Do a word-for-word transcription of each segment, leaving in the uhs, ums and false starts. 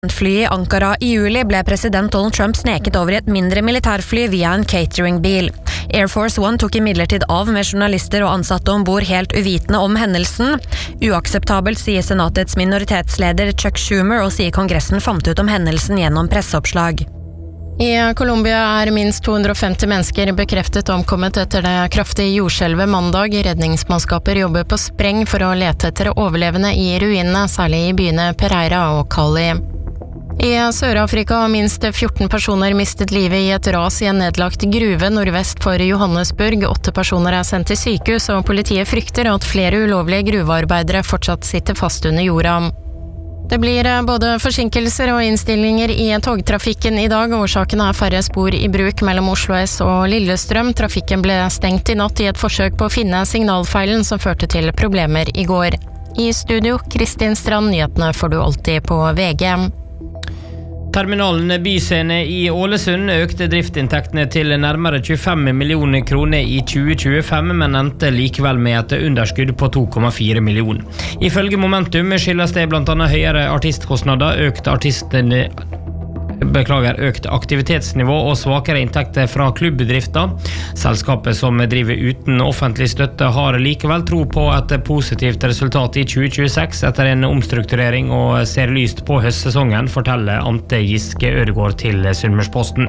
Fly i Ankara i juli ble president Donald Trump sneket over i et mindre militærfly via en cateringbil. Air Force One tok imidlertid av med journalister og ansatte ombord helt uvitende om hendelsen. Uakseptabelt, sier senatets minoritetsleder Chuck Schumer, og sier kongressen fant ut om hendelsen gjennom presseoppslag. I Colombia er minst to hundre og femti mennesker bekreftet omkommet etter det kraftige jordskjelvet mandag. Redningsmannskaper jobber på spreng for å lete etter overlevende i ruinene, særlig i byene Pereira og Cali. I Sør-Afrika har minst fjorten personer mistet livet i et ras i en nedlagt gruve nordvest for Johannesburg. Åtte personer er sendt til sykehus, og politiet frykter at flere ulovlige gruvearbeidere fortsatt sitter fast under jorda. Det blir både forsinkelser og innstillinger i togtrafikken i dag. Årsaken er færre spor i bruk mellom Oslo S og Lillestrøm. Trafikken ble stengt i natt i et forsøk på å finne signalfeilen som førte til problemer i går. I studio, Kristin Strand, nyhetene får du alltid på V G. Terminalen Byscene i Ålesund økte driftinntektene til nærmere tjuefem millioner kroner i tjue tjuefem, men endte likevel med et underskudd på to komma fire millioner. Ifølge Momentum skyldes det blant annet høyere artistkostnader, økt artistene Beklager, økt aktivitetsnivå og svakere inntekter fra klubbbedrifter. Selskapet som driver uten offentlig støtte har likevel tro på et positivt resultat i tjue tjueseks etter en omstrukturering og ser lyst på høstsesongen, forteller Ante Giske Ødegård til Sunnmørsposten.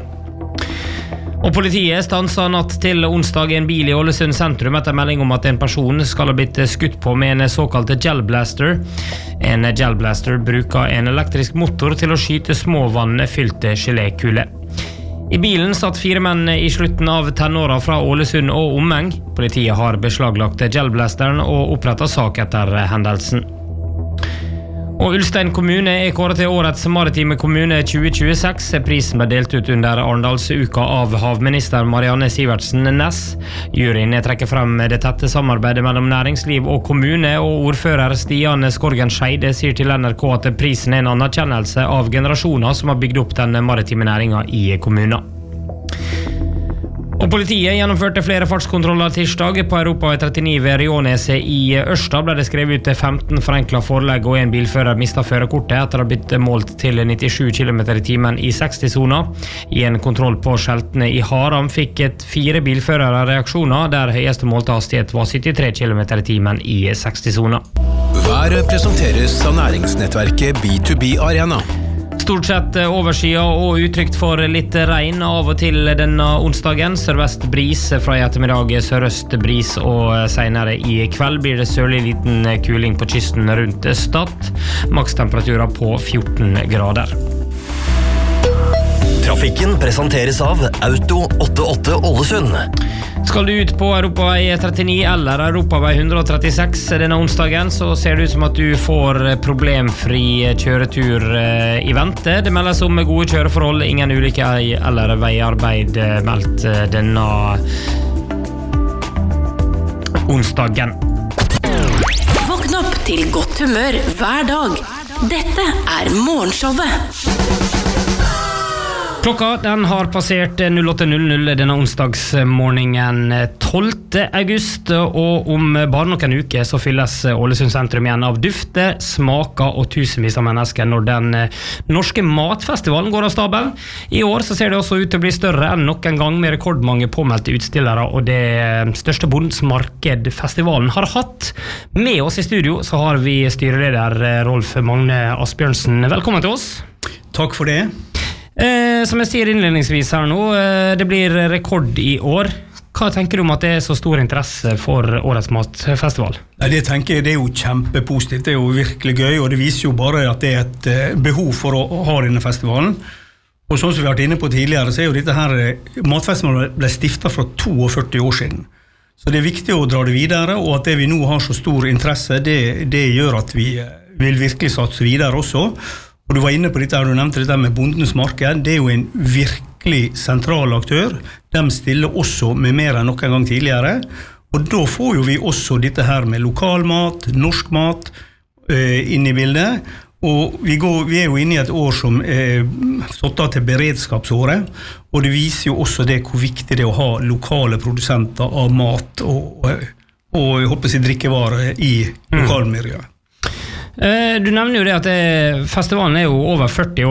Og politiet stanset natt til onsdag en bil i Ålesund sentrum etter melding om at en person skal ha blitt skutt på med en såkalt gelblaster. En gelblaster bruker en elektrisk motor til å skyte små vannfylte gelékuler. I bilen satt fire menn i slutten av tenåra fra Ålesund og omheng. Politiet har beslaglagt gelblasteren og opprettet sak etter hendelsen. Og Ulstein kommune er kåret til årets maritime kommune tjue tjueseks. Prisen ble delt ut under Arendalsuka av havminister Marianne Sivertsen Næss. Juryen trekker frem det tette samarbeidet mellom næringsliv og kommune, og ordfører Stian Skorgen Scheide sier til N R K at prisen er en anerkjennelse av generasjoner som har bygd opp den maritime næringen i kommunen. Og politiet gjennomførte flere fartskontroller tirsdag på Europavei trettini ved Rioneset i Ørsta. Ble det skrevet ut femten forenklet forelegg, og en bilfører mistet førerkortet etter å ha blitt målt til nittisju kilometer i timen i seksti-sona. I en kontroll på skjeltene i Haram fikk et fire bilførere reaksjoner, der høyeste målte hastighet var syttitre kilometer i timen i seksti-sona. Været presenteres av næringsnettverket B to B Arena. Stort sett overskya og utrygt for litt regn av og til denne onsdagen. Sørvest bris fra i ettermiddag, sørøst bris, og senere i kveld blir det sørlig liten kuling på kysten rundt Stad. Makstemperaturer på fjorten grader. Trafikken presenteres av Auto åttiåtte Ålesund. Skal du ut på Europavei trettini eller Europavei ett hundre trettiseks denne onsdagen, så ser det ut som at du får problemfri kjøretur i vente. Det meldes om gode kjøreforhold, ingen ulykker eller veiarbeid meldt denne onsdagen. Våkn opp til godt humør hver dag. Dette er Morgenshowet. Klokka den har passert null åtte null null denne onsdagsmorgenen tolvte august, og om bare noen uker så fylles Ålesund sentrum igjen av dufter, smaker og tusenvis av mennesker når den norske matfestivalen går av stabelen. I år så ser det også ut til å bli større enn noen gang, med rekordmange påmeldte utstillere, og det største Bondens Marked festivalen har hatt. Med oss i studio så har vi styreleder Rolf Magne Asbjørnsen. Velkommen til oss. Takk for det. Eh, som jeg sier innledningsvis her nå, eh, det blir rekord i år. Hva tenker du om at det er så stor interesse for årets matfestival? Ja, det tenker jeg det er jo kjempepositivt, det er jo virkelig gøy, og det viser jo bare at det er et eh, behov for å ha denne festivalen. Og sånn som vi har vært inne på tidligere, så er jo dette her, matfestivalen ble stiftet for førti år siden. Så det er viktig å dra det videre, og at det vi nå har så stor interesse, det, det gjør at vi vil virkelig satse videre også. Og du var inne på dette, du nevnte dette med Bondens Marked, det er jo en virkelig sentral aktør. De stiller også med mer enn noen gang tidligere, og da får jo vi også dette her med lokal mat, norsk mat eh, inn i bildet, og vi, går, vi er jo inne i et år som er satt av til beredskapsåret, og det viser jo også det hvor viktig det er å ha lokale produsenter av mat og, og, og jeg håper å si drikkevarer i lokalmiljøet. Du nevner jo det at det, festivalen er jo over førti